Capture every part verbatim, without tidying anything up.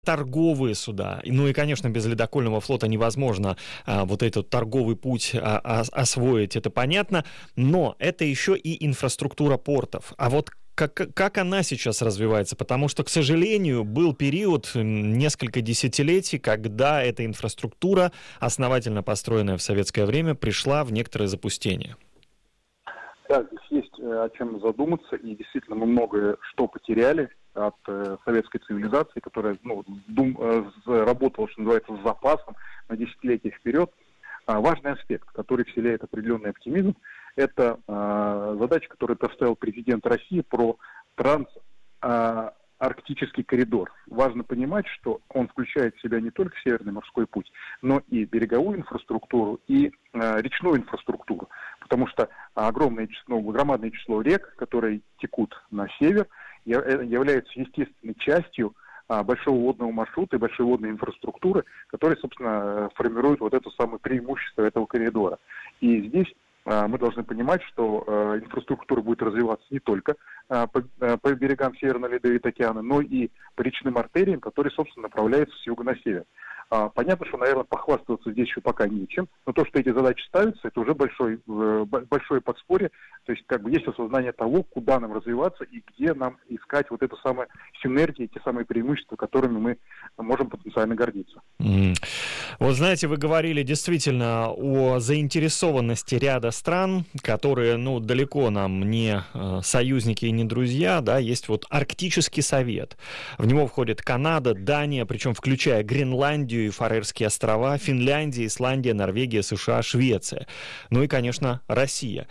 торговые суда. Ну и, конечно, без ледокольного флота невозможно а, вот этот торговый путь а, а, освоить, это понятно, но это еще и инфраструктура портов. А вот как, как она сейчас развивается? Потому что, к сожалению, был период, несколько десятилетий, когда эта инфраструктура, основательно построенная в советское время, пришла в некоторое запустение. Да, здесь есть о чем задуматься, и действительно мы многое что потеряли от э, советской цивилизации, которая ну, дум, э, работала, что называется, с запасом на десятилетия вперед. А, важный аспект, который вселяет определенный оптимизм, это э, задача, которую поставил президент России про трансарктический э, коридор. Важно понимать, что он включает в себя не только Северный морской путь, но и береговую инфраструктуру, и э, речную инфраструктуру. Потому что огромное число, громадное число рек, которые текут на север, являются естественной частью а, большого водного маршрута и большой водной инфраструктуры, которые, собственно, формируют вот это самое преимущество этого коридора. И здесь а, мы должны понимать, что а, инфраструктура будет развиваться не только а, по, а, по берегам Северного Ледовитого океана, но и по речным артериям, которые, собственно, направляются с юга на север. А, понятно, что, наверное, похвастаться здесь еще пока нечем, но то, что эти задачи ставятся, это уже большой, большое подспорье, то есть как бы есть осознание того, куда нам развиваться и где нам искать вот эту самую синергию, те самые преимущества, которыми мы можем потенциально гордиться. Mm. Вот знаете, вы говорили действительно о заинтересованности ряда стран, которые, ну, далеко нам не союзники и не друзья, да, есть вот Арктический совет. В него входит Канада, Дания, причем включая Гренландию и Фарерские острова, Финляндия, Исландия, Норвегия, США, Швеция. Ну и, конечно, Россия.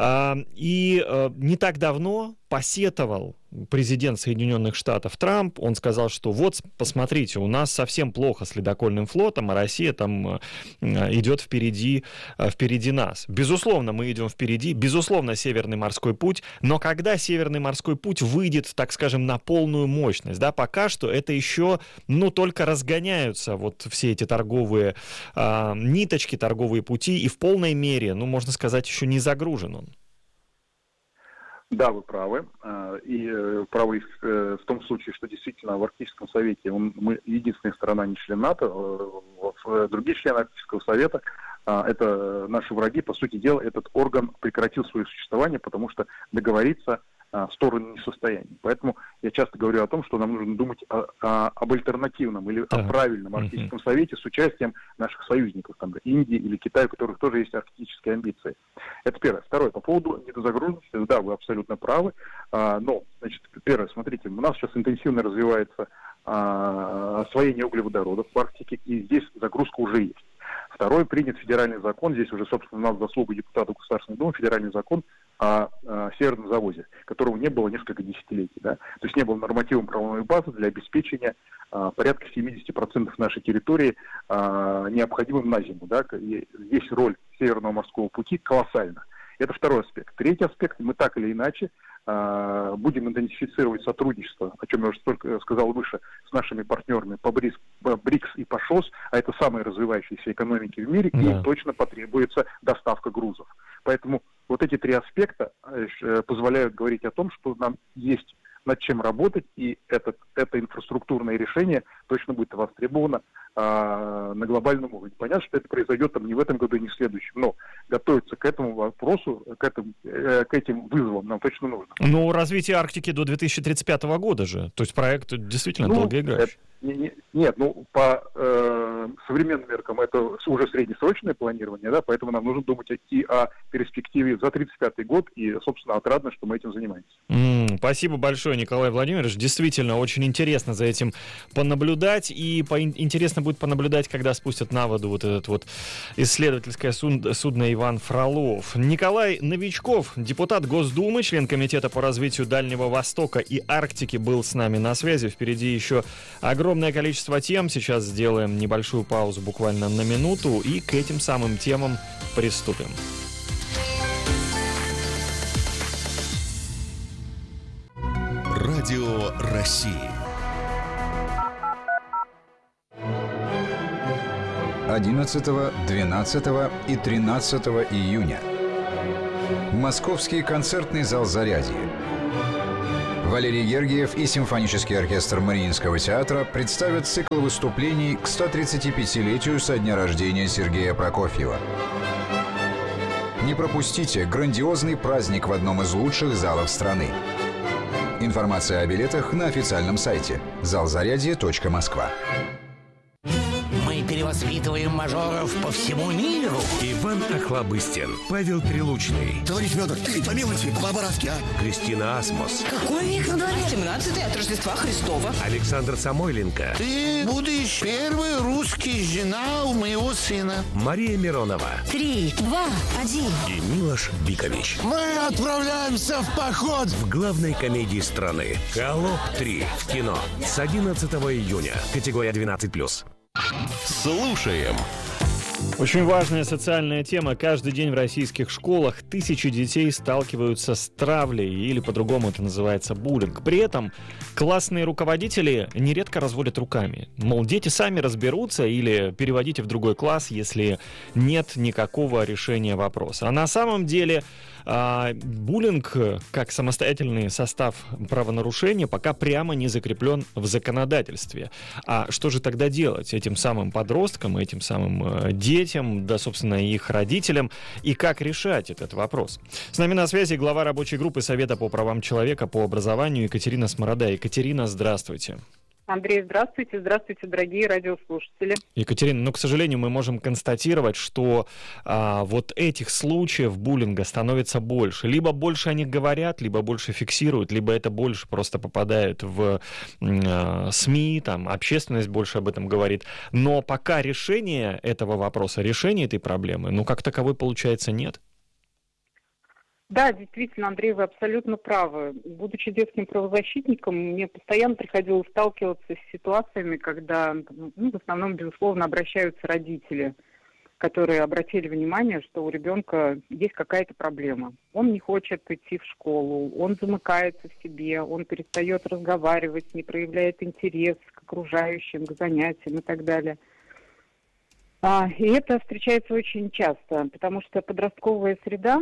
И не так давно посетовал президент Соединенных Штатов Трамп, он сказал, что вот, посмотрите, у нас совсем плохо с ледокольным флотом, а Россия там идет впереди, впереди нас. Безусловно, мы идем впереди, безусловно, Северный морской путь, но когда Северный морской путь выйдет, так скажем, на полную мощность, да, пока что это еще, ну, только разгоняются вот все эти торговые а, ниточки, торговые пути, и в полной мере, ну, можно сказать, еще не загружен он. Да, вы правы. И правы в том случае, что действительно в Арктическом совете он, мы единственная страна, не член НАТО. Другие члены Арктического совета, это наши враги. По сути дела, этот орган прекратил свое существование, потому что договориться стороны не в состоянии. Поэтому я часто говорю о том, что нам нужно думать о, о, об альтернативном или да. о правильном Арктическом uh-huh. совете с участием наших союзников, там, Индии или Китая, у которых тоже есть арктические амбиции. Это первое. Второе. По поводу недозагруженности, да, вы абсолютно правы. А, но, значит, первое, смотрите, у нас сейчас интенсивно развивается а, освоение углеводородов в Арктике, и здесь загрузка уже есть. Второй, принят федеральный закон, здесь уже, собственно, у нас заслуга депутата Государственной Думы, федеральный закон о, о северном завозе, которого не было несколько десятилетий. Да? То есть не было нормативной правовой базы для обеспечения а, порядка семьдесят процентов нашей территории а, необходимым на зиму. Да? И здесь роль Северного морского пути колоссальна. Это второй аспект. Третий аспект, мы так или иначе а, будем интенсифицировать сотрудничество, о чем я уже только сказал выше, с нашими партнерами по БРИКС, БРИКС и по ШОС, а это самые развивающиеся экономики в мире, да. И им точно потребуется доставка грузов. Поэтому вот эти три аспекта э, позволяют говорить о том, что нам есть над чем работать, и этот, это инфраструктурное решение точно будет востребовано а, на глобальном уровне. Понятно, что это произойдет там, не в этом году, не в следующем, но готовиться к этому вопросу, к, этому, э, к этим вызовам нам точно нужно. Ну, развитие Арктики до две тысячи тридцать пятого года же, то есть проект действительно ну, долгоиграющий. Не, не, нет, ну, по э, современным меркам это уже среднесрочное планирование, да, поэтому нам нужно думать и о перспективе за тридцать пятый год, и, собственно, отрадно, что мы этим занимаемся. Mm, спасибо большое, Николай Владимирович. Действительно, очень интересно за этим понаблюдать, и по- интересно будет понаблюдать, когда спустят на воду вот этот вот исследовательское суд- судно «Иван Фролов». Николай Новичков, депутат Госдумы, член Комитета по развитию Дальнего Востока и Арктики, был с нами на связи. Впереди еще огромное Огромное количество тем. Сейчас сделаем небольшую паузу буквально на минуту и к этим самым темам приступим. Радио России. одиннадцатого, двенадцатого и тринадцатого июня. Московский концертный зал «Зарядье». Валерий Гергиев и симфонический оркестр Мариинского театра представят цикл выступлений к сто тридцатипятилетию со дня рождения Сергея Прокофьева. Не пропустите грандиозный праздник в одном из лучших залов страны. Информация о билетах на официальном сайте залзарядье точка москва. Мы перевоспитываем мажоров по всему миру. Иван Охлобыстин, Павел Прилучный, Товарищ Федор, ты помилуйте, по-барски, а? Кристина Асмус, Какой век на дворе? семнадцатый от Рождества Христова. Александр Самойленко, Ты будешь первой русской жена у моего сына. Мария Миронова Три, два, один. и Милош Бикович. Мы отправляемся в поход. В главной комедии страны «Холоп три» в кино с одиннадцатого июня. Категория двенадцать плюс. Слушаем. Очень важная социальная тема. Каждый день в российских школах тысячи детей сталкиваются с травлей, или по-другому это называется буллинг. При этом классные руководители нередко разводят руками. Мол, дети сами разберутся или переводите в другой класс, если нет никакого решения вопроса. А на самом деле а, буллинг как самостоятельный состав правонарушения пока прямо не закреплен в законодательстве. А что же тогда делать этим самым подросткам, этим самым э, детям, да, собственно, и их родителям, и как решать этот вопрос? С нами на связи глава рабочей группы Совета по правам человека по образованию Екатерина Сморода. Екатерина, здравствуйте. Андрей, здравствуйте. Здравствуйте, дорогие радиослушатели. Екатерина, ну, к сожалению, мы можем констатировать, что а, вот этих случаев буллинга становится больше. Либо больше о них говорят, либо больше фиксируют, либо это больше просто попадает в а, СМИ, там, общественность больше об этом говорит. Но пока решение этого вопроса, решение этой проблемы, ну, как таковой, получается, нет. Да, действительно, Андрей, вы абсолютно правы. Будучи детским правозащитником, мне постоянно приходилось сталкиваться с ситуациями, когда, ну, в основном, безусловно, обращаются родители, которые обратили внимание, что у ребенка есть какая-то проблема. Он не хочет идти в школу, он замыкается в себе, он перестает разговаривать, не проявляет интерес к окружающим, к занятиям и так далее. А, и это встречается очень часто, потому что подростковая среда,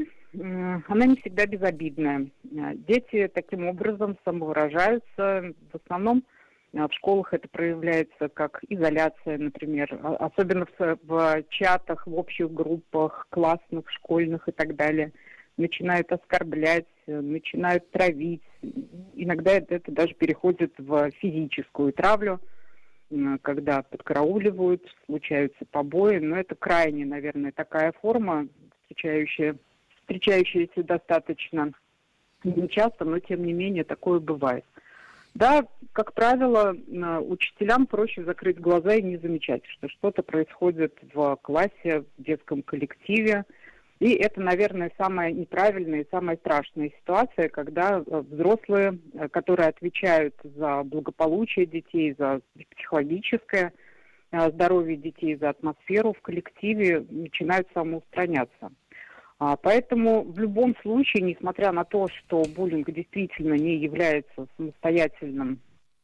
она не всегда безобидная. Дети таким образом самовыражаются. В основном в школах это проявляется как изоляция, например, особенно в, в чатах, в общих группах, классных, школьных и так далее. Начинают оскорблять, начинают травить. Иногда это, это даже переходит в физическую травлю, когда подкарауливают, случаются побои. Но это крайне, наверное, такая форма, встречающая встречающиеся достаточно нечасто, но тем не менее такое бывает. Да, как правило, учителям проще закрыть глаза и не замечать, что что-то происходит в классе, в детском коллективе. И это, наверное, самая неправильная и самая страшная ситуация, когда взрослые, которые отвечают за благополучие детей, за психологическое здоровье детей, за атмосферу в коллективе, начинают самоустраняться. А, поэтому в любом случае, несмотря на то, что буллинг действительно не является самостоятельным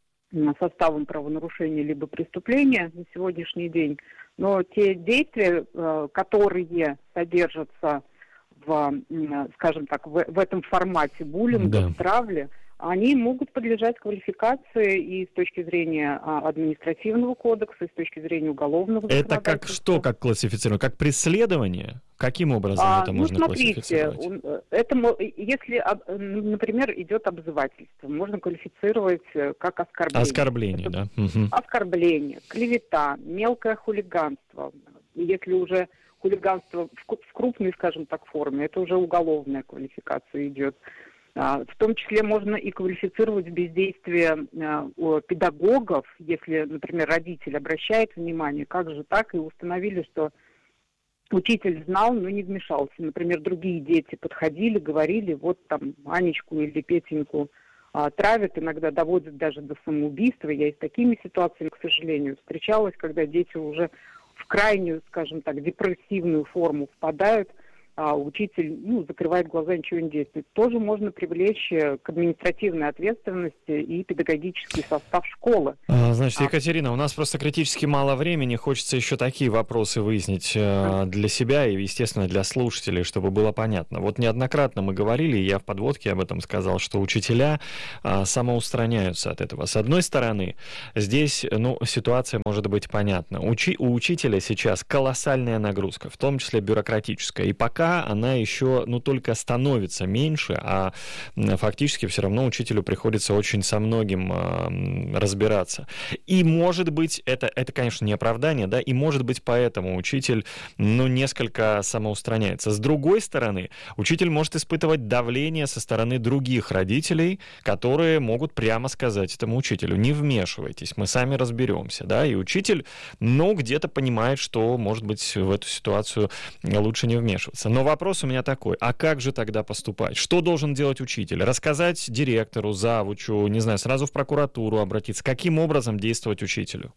составом правонарушения либо преступления на сегодняшний день, но те действия, которые содержатся в, скажем так, в, в этом формате буллинга, да, травли, они могут подлежать квалификации и с точки зрения административного кодекса, и с точки зрения уголовного законодательства. Это как что, как классифицировать? Как преследование? Каким образом а, это ну, можно смотрите, классифицировать? Это, если, например, идет обзывательство, можно квалифицировать как оскорбление. Оскорбление, это, да. Угу. Оскорбление, клевета, мелкое хулиганство. Если уже хулиганство в крупной, скажем так, форме, это уже уголовная квалификация идет. В том числе можно и квалифицировать бездействие педагогов, если, например, родитель обращает внимание, как же так, и установили, что учитель знал, но не вмешался. Например, другие дети подходили, говорили, вот там Анечку или Петеньку а, травят, иногда доводят даже до самоубийства. Я и с такими ситуациями, к сожалению, встречалась, когда дети уже в крайнюю, скажем так, депрессивную форму впадают, а учитель ну, закрывает глаза, ничего не действует. Тоже можно привлечь к административной ответственности и педагогический состав школы. А, значит, Екатерина, у нас просто критически мало времени. Хочется еще такие вопросы выяснить э, для себя и, естественно, для слушателей, чтобы было понятно. Вот неоднократно мы говорили, и я в подводке об этом сказал, что учителя э, самоустраняются от этого. С одной стороны, здесь ну, ситуация может быть понятна. Учи, у учителя сейчас колоссальная нагрузка, в том числе бюрократическая. И пока она еще, ну, только становится меньше, а фактически все равно учителю приходится очень со многим э, разбираться. И, может быть, это, это, конечно, не оправдание, да, и, может быть, поэтому учитель, ну, несколько самоустраняется. С другой стороны, учитель может испытывать давление со стороны других родителей, которые могут прямо сказать этому учителю: не вмешивайтесь, мы сами разберемся, да, и учитель, ну, где-то понимает, что, может быть, в эту ситуацию лучше не вмешиваться. Но вопрос у меня такой: а как же тогда поступать? Что должен делать учитель? Рассказать директору, завучу, не знаю, сразу в прокуратуру обратиться? Каким образом действовать учителю?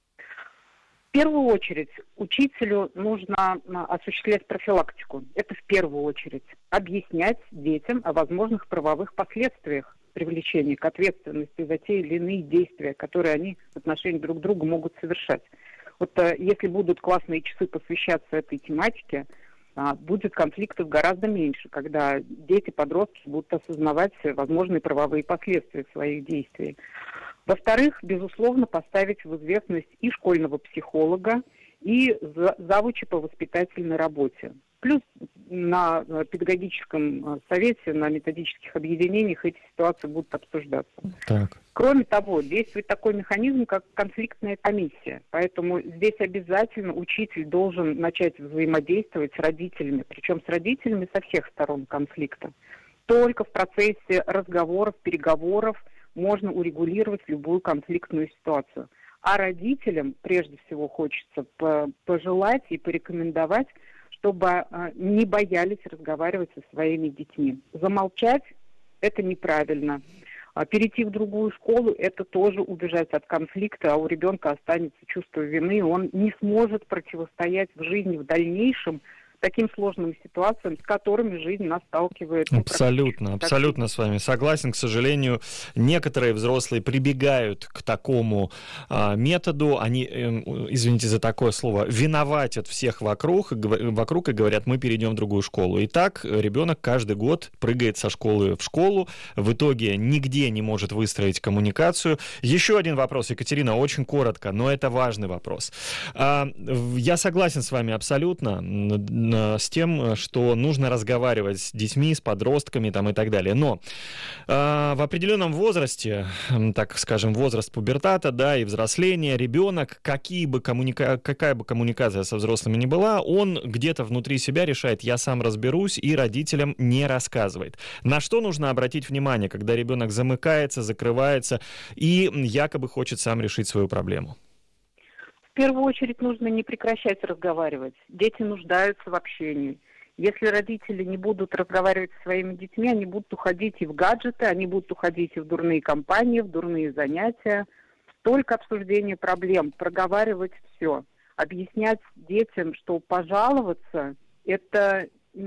В первую очередь учителю нужно осуществлять профилактику. Это в первую очередь. Объяснять детям о возможных правовых последствиях привлечения к ответственности за те или иные действия, которые они в отношении друг к другу могут совершать. Вот если будут классные часы посвящаться этой тематике, будет конфликтов гораздо меньше, когда дети, подростки будут осознавать возможные правовые последствия своих действий. Во-вторых, безусловно, поставить в известность и школьного психолога, и завуча по воспитательной работе. Плюс на педагогическом совете, на методических объединениях эти ситуации будут обсуждаться. Так. Кроме того, действует такой механизм, как конфликтная комиссия. Поэтому здесь обязательно учитель должен начать взаимодействовать с родителями, причем с родителями со всех сторон конфликта. Только в процессе разговоров, переговоров можно урегулировать любую конфликтную ситуацию. А родителям прежде всего хочется пожелать и порекомендовать, чтобы не боялись разговаривать со своими детьми. Замолчать – это неправильно. Перейти в другую школу – это тоже убежать от конфликта, а у ребенка останется чувство вины, он не сможет противостоять в жизни в дальнейшем таким сложным ситуациям, с которыми жизнь нас сталкивает. Абсолютно, абсолютно с вами согласен. К сожалению, некоторые взрослые прибегают к такому а, методу, они, э, извините за такое слово, виноватят всех вокруг, вокруг и говорят: мы перейдем в другую школу. И так ребенок каждый год прыгает со школы в школу, в итоге нигде не может выстроить коммуникацию. Еще один вопрос, Екатерина, очень коротко, но это важный вопрос. А, я согласен с вами абсолютно с тем, что нужно разговаривать с детьми, с подростками там, и так далее. Но э, в определенном возрасте, так скажем, возраст пубертата, да, и взросления, ребенок, какие бы коммуника... какая бы коммуникация со взрослыми ни была, он где-то внутри себя решает: я сам разберусь, и родителям не рассказывает. На что нужно обратить внимание, когда ребенок замыкается, закрывается и якобы хочет сам решить свою проблему? В первую очередь нужно не прекращать разговаривать. Дети нуждаются в общении. Если родители не будут разговаривать со своими детьми, они будут уходить и в гаджеты, они будут уходить и в дурные компании, в дурные занятия. Столько обсуждения проблем, проговаривать все. Объяснять детям, что пожаловаться – это...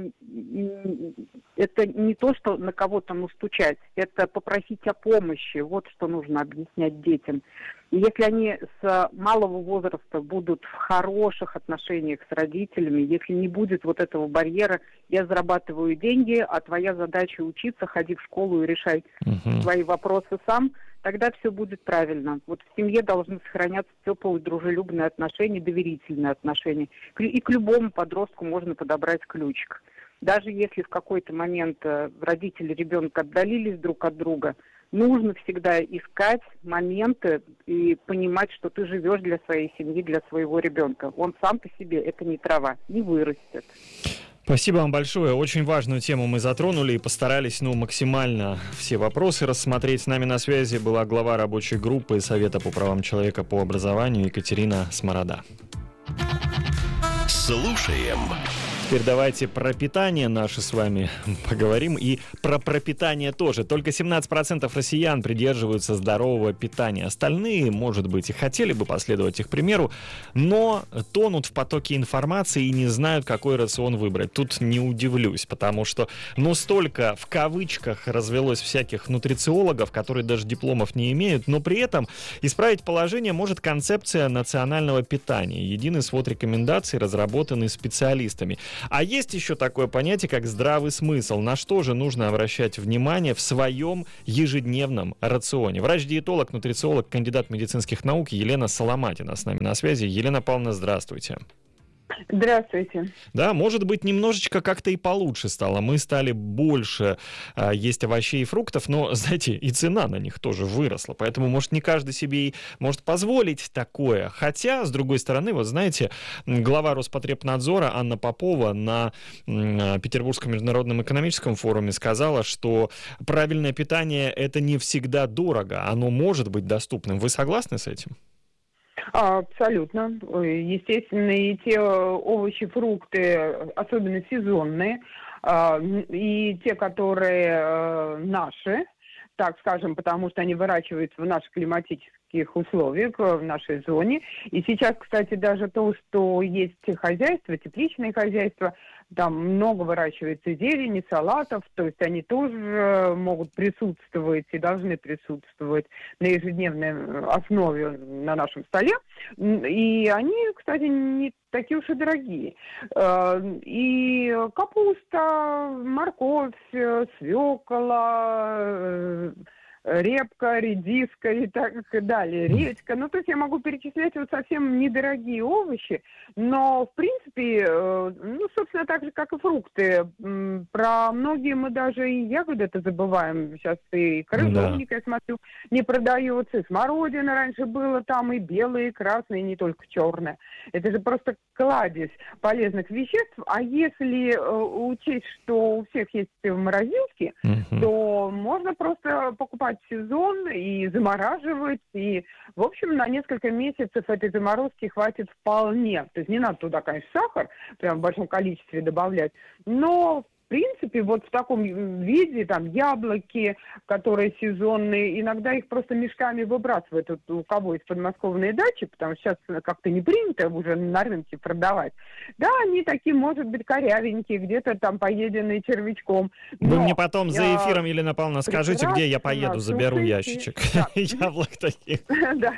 это не то, что на кого-то настучать, это попросить о помощи. Вот что нужно объяснять детям. И если они с малого возраста будут в хороших отношениях с родителями, если не будет вот этого барьера: я зарабатываю деньги, а твоя задача учиться, ходи в школу и решай uh-huh. свои вопросы сам, тогда все будет правильно. Вот в семье должны сохраняться теплые, дружелюбные отношения, доверительные отношения. И к любому подростку можно подобрать ключик. Даже если в какой-то момент родители ребенка отдалились друг от друга, нужно всегда искать моменты и понимать, что ты живешь для своей семьи, для своего ребенка. Он сам по себе, это не трава, не вырастет. Спасибо вам большое. Очень важную тему мы затронули и постарались, ну, максимально все вопросы рассмотреть. С нами на связи была глава рабочей группы Совета по правам человека по образованию Екатерина Сморода. Слушаем теперь давайте про питание наше с вами поговорим. И про пропитание тоже. Только семнадцать процентов россиян придерживаются здорового питания. Остальные, может быть, и хотели бы последовать их примеру, но тонут в потоке информации и не знают, какой рацион выбрать. Тут не удивлюсь, потому что, ну, столько в кавычках развелось всяких нутрициологов, которые даже дипломов не имеют, но при этом исправить положение может концепция национального питания. Единый свод рекомендаций, разработанный специалистами. А есть еще такое понятие, как здравый смысл. На что же нужно обращать внимание в своем ежедневном рационе? Врач-диетолог, нутрициолог, кандидат медицинских наук Елена Соломатина с нами на связи. Елена Павловна, здравствуйте. Здравствуйте. Да, может быть, немножечко как-то и получше стало. Мы стали больше а, есть овощей и фруктов, но, знаете, и цена на них тоже выросла. Поэтому, может, не каждый себе и может позволить такое. Хотя, с другой стороны, вот знаете, глава Роспотребнадзора Анна Попова на м, Петербургском международном экономическом форуме сказала, что правильное питание — это не всегда дорого. Оно может быть доступным. Вы согласны с этим? Абсолютно. Естественно, и те овощи, фрукты, особенно сезонные, и те, которые наши, так скажем, потому что они выращиваются в наших климатических условиях, в нашей зоне. И сейчас, кстати, даже то, что есть хозяйства, тепличные хозяйства, там много выращивается зелени, салатов, то есть они тоже могут присутствовать и должны присутствовать на ежедневной основе на нашем столе. И они, кстати, не такие уж и дорогие. И капуста, морковь, свекла, репка, редиска и так далее, редька. Ну, то есть я могу перечислять вот совсем недорогие овощи, но, в принципе, ну, собственно, так же, как и фрукты. Про многие мы даже и ягоды-то забываем. Сейчас и крыжовник, да, я смотрю, не продается, и смородина раньше было там, и белые, и красные, и не только черные. Это же просто кладезь полезных веществ. А если учесть, что у всех есть в морозилке, uh-huh. то можно просто покупать в сезон и замораживать, и, в общем, на несколько месяцев этой заморозки хватит вполне. То есть не надо туда, конечно, сахар прям в большом количестве добавлять, но, в принципе, вот в таком виде, там, яблоки, которые сезонные, иногда их просто мешками выбрасывают. Вот у кого есть подмосковные дачи, потому что сейчас как-то не принято уже на рынке продавать. Да, они такие, может быть, корявенькие, где-то там поеденные червячком. Вы мне потом за эфиром, Елена Павловна, скажите, где я поеду, заберу ящичек яблок таких. Да.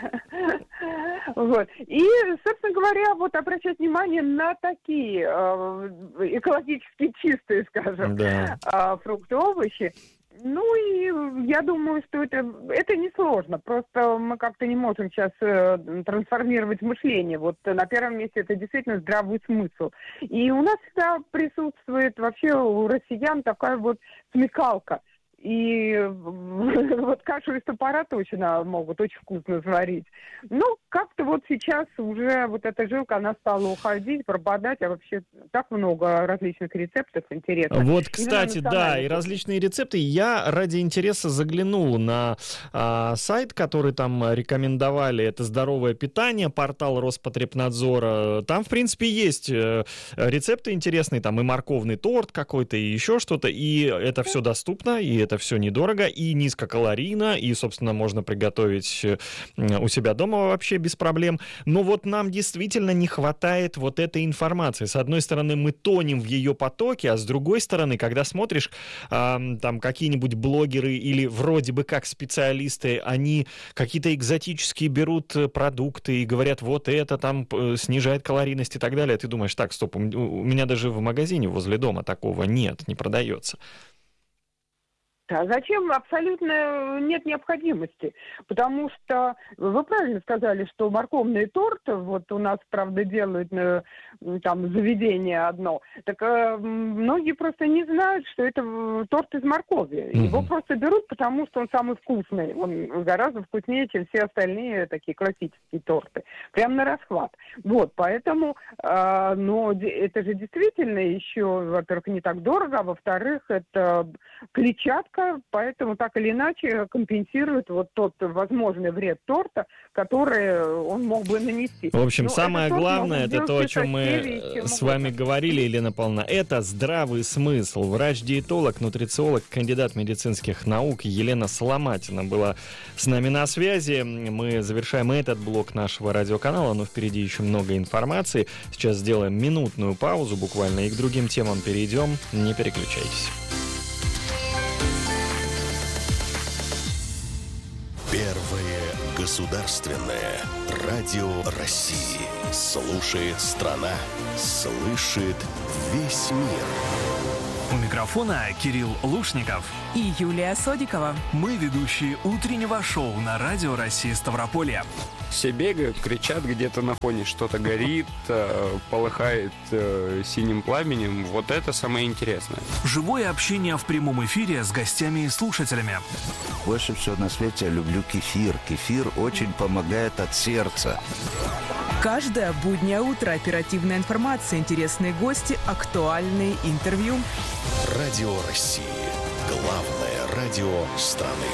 Вот. И, собственно говоря, вот обращать внимание на такие э, экологически чистые, скажем, да. э, фрукты, овощи. Ну и я думаю, что это, это несложно. Просто мы как-то не можем сейчас э, трансформировать мышление. Вот на первом месте это действительно здравый смысл. И у нас всегда присутствует вообще у россиян такая вот смекалка. И вот кашу из топора точно могут очень вкусно сварить. Ну, как-то вот сейчас уже вот эта жилка, она стала уходить, пропадать, а вообще так много различных рецептов интересных. Вот, кстати, да, и различные рецепты. Я ради интереса заглянул на а, сайт, который там рекомендовали, это «Здоровое питание», портал Роспотребнадзора. Там, в принципе, есть рецепты интересные, там и морковный торт какой-то, и еще что-то, и это все доступно, и это все недорого и низкокалорийно, и, собственно, можно приготовить у себя дома вообще без проблем. Но вот нам действительно не хватает вот этой информации. С одной стороны, мы тонем в ее потоке, а с другой стороны, когда смотришь, э, там какие-нибудь блогеры или вроде бы как специалисты, они какие-то экзотические берут продукты и говорят, вот это там снижает калорийность и так далее. Ты думаешь, так, стоп, у меня даже в магазине возле дома такого нет, не продается. А зачем? Абсолютно нет необходимости. Потому что вы правильно сказали, что морковный торт, вот у нас, правда, делают там заведение одно, так э, многие просто не знают, что это торт из моркови. Mm-hmm. Его просто берут, потому что он самый вкусный. Он гораздо вкуснее, чем все остальные такие классические торты. Прям на расхват. Вот, поэтому, э, но это же действительно еще, во-первых, не так дорого, а во-вторых, это клетчатка, сладко, поэтому так или иначе компенсирует вот тот возможный вред торта, который он мог бы нанести. В общем, Но самое главное, это то, о чем мы с вами угодно. говорили, Елена Павловна, это здравый смысл. Врач-диетолог, нутрициолог, кандидат медицинских наук Елена Соломатина была с нами на связи. Мы завершаем этот блок нашего радиоканала, но впереди еще много информации. Сейчас сделаем минутную паузу буквально и к другим темам перейдем. Не переключайтесь. Первое государственное радио России. Слушает страна, слышит весь мир. У микрофона Кирилл Лушников и Юлия Содикова. Мы ведущие утреннего шоу на радио России Ставрополье. Все бегают, кричат, где-то на фоне что-то горит, э, полыхает э, синим пламенем. Вот это самое интересное. Живое общение в прямом эфире с гостями и слушателями. Больше всего на свете я люблю кефир. Кефир очень помогает от сердца. Каждое буднее утро оперативная информация, интересные гости, актуальные интервью. Радио России. Главное радио страны.